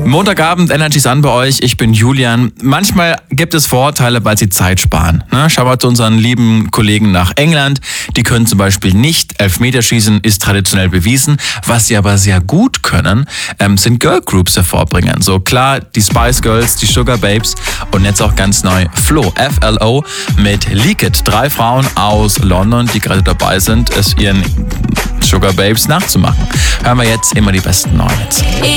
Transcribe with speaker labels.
Speaker 1: Montagabend, Energy Sun bei euch. Ich bin Julian. Manchmal gibt es Vorurteile, weil sie Zeit sparen. Schauen wir zu unseren lieben Kollegen nach England. Die können zum Beispiel nicht Elfmeterschießen, ist traditionell bewiesen. Was sie aber sehr gut können, sind Girl Groups hervorbringen. So klar, die Spice Girls, die Sugar Babes und jetzt auch ganz neu Flo, F-L-O mit Leak It. 3 Frauen aus London, die gerade dabei sind, es ihren Sugar Babes nachzumachen. Hören wir jetzt immer die besten neuen Hits.